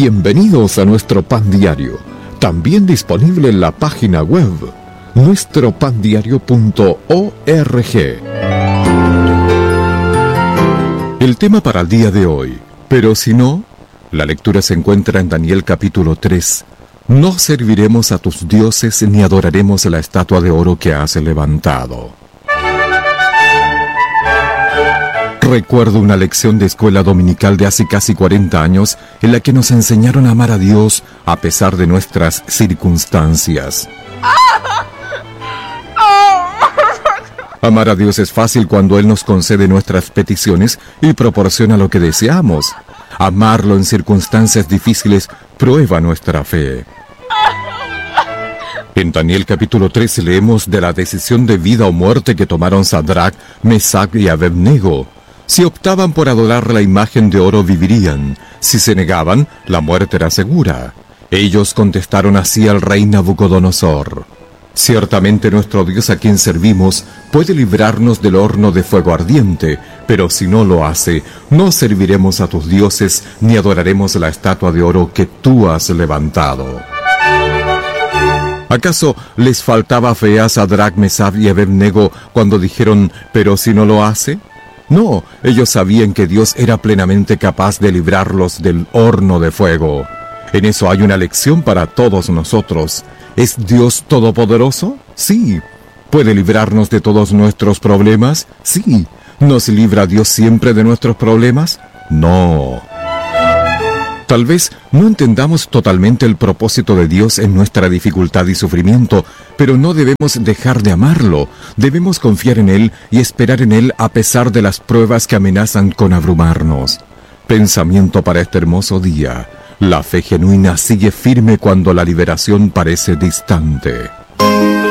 Bienvenidos a nuestro Pan Diario, también disponible en la página web nuestropandiario.org. El tema para el día de hoy, pero si no, la lectura se encuentra en Daniel capítulo 3. No serviremos a tus dioses ni adoraremos la estatua de oro que has levantado. Recuerdo una lección de escuela dominical de hace casi 40 años en la que nos enseñaron a amar a Dios a pesar de nuestras circunstancias. Amar a Dios es fácil cuando Él nos concede nuestras peticiones y proporciona lo que deseamos. Amarlo en circunstancias difíciles prueba nuestra fe. En Daniel capítulo 3 leemos de la decisión de vida o muerte que tomaron Sadrach, Mesach y Abednego. Si optaban por adorar la imagen de oro vivirían. Si se negaban, la muerte era segura. Ellos contestaron así al rey Nabucodonosor: ciertamente nuestro Dios a quien servimos puede librarnos del horno de fuego ardiente, pero si no lo hace, no serviremos a tus dioses ni adoraremos la estatua de oro que tú has levantado. ¿Acaso les faltaba fe a Sadrach, Mesach y Abednego cuando dijeron, pero si no lo hace? No, ellos sabían que Dios era plenamente capaz de librarlos del horno de fuego. En eso hay una lección para todos nosotros. ¿Es Dios todopoderoso? Sí. ¿Puede librarnos de todos nuestros problemas? Sí. ¿Nos libra Dios siempre de nuestros problemas? No. Tal vez no entendamos totalmente el propósito de Dios en nuestra dificultad y sufrimiento, pero no debemos dejar de amarlo. Debemos confiar en Él y esperar en Él a pesar de las pruebas que amenazan con abrumarnos. Pensamiento para este hermoso día. La fe genuina sigue firme cuando la liberación parece distante.